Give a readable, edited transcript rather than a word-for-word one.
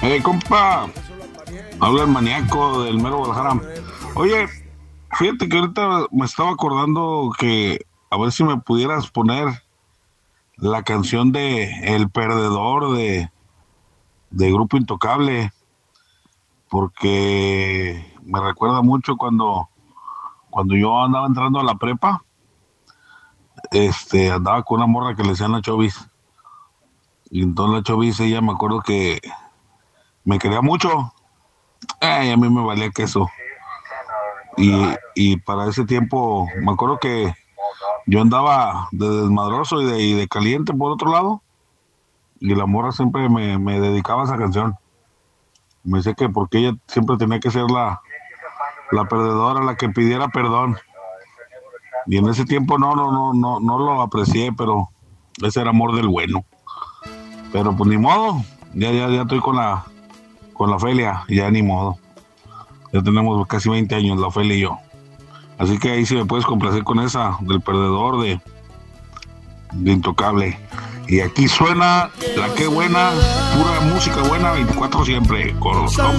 Compa, habla el maníaco del mero Guadalajara. Oye, fíjate que ahorita me estaba acordando que a ver si me pudieras poner la canción de El Perdedor de Grupo Intocable, porque me recuerda mucho cuando yo andaba entrando a la prepa, andaba con una morra que le decían la Chovis. Y entonces la Chovis, ella me acuerdo que me quería mucho. Ay, a mí me valía queso. Y para ese tiempo, me acuerdo que yo andaba de desmadroso y de caliente por otro lado, y la morra siempre me dedicaba a esa canción. Me decía que porque ella siempre tenía que ser la perdedora, la que pidiera perdón. Y en ese tiempo no lo aprecié, pero ese era amor del bueno. Pero pues ni modo, ya estoy con la Felia, ya ni modo. Ya tenemos casi 20 años, la Felia y yo. Así que ahí sí me puedes complacer con esa del perdedor de Intocable. Y aquí suena la que buena, pura música buena, 24 siempre, con los compas.